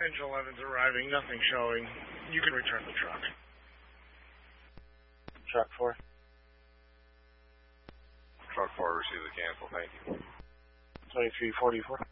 Engine 11's arriving, nothing showing. You can return the truck. Truck 4. Truck 4 received the cancel, thank you. 2344.